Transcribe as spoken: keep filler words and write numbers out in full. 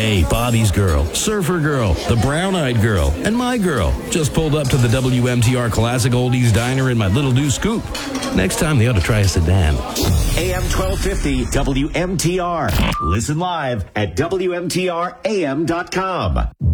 Hey, Bobby's girl, Surfer girl, the brown-eyed girl, and my girl just pulled up to the W M T R Classic Oldies Diner in my Little Do Scoop. Next time, they ought to try a sedan. A M twelve fifty W M T R. Listen live at W M T R A M dot com.